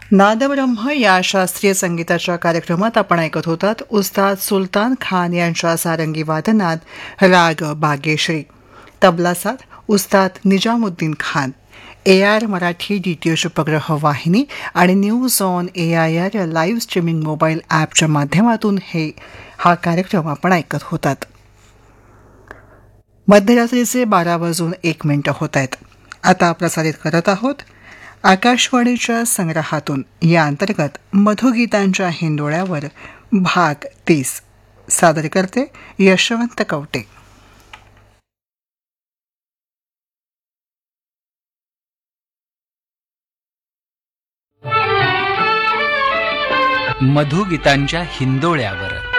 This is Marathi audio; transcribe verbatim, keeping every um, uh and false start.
नादब्रह्म या शास्त्रीय संगीताच्या कार्यक्रमात आपण ऐकत होतात उस्ताद सुलतान खान यांच्या सारंगी वादनात राग बागेश्री, तबला साथ उस्ताद Nizamuddin Khan. A R Marathi DTH उपग्रह वाहिनी आणि news on A I R या लाईव्ह स्ट्रीमिंग मोबाईल ॲपच्या माध्यमातून हे हा कार्यक्रम आपण ऐकत होतात. मध्यरात्रीचे बारा वाजून एक मिनिटं होत आहेत. आता प्रसारित करत आहोत आकाशवाणीच्या संग्रहातून या अंतर्गत मधुगीतांच्या हिंदोळ्यावर भाग तीस. सादर करते यशवंत कवटे. मधुगीतांच्या हिंदोळ्यावर